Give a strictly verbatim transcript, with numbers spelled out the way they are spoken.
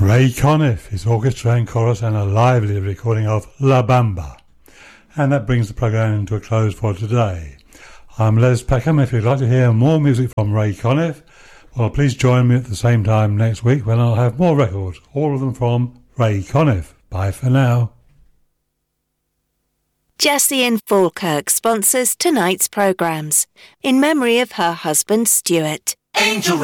Ray Conniff, his orchestra and chorus, and a lively recording of La Bamba. And that brings the programme to a close for today. I'm Les Peckham. If you'd like to hear more music from Ray Conniff, well, please join me at the same time next week when I'll have more records, all of them from Ray Conniff. Bye for now. Jessie in Falkirk sponsors tonight's programmes in memory of her husband Stuart. Angel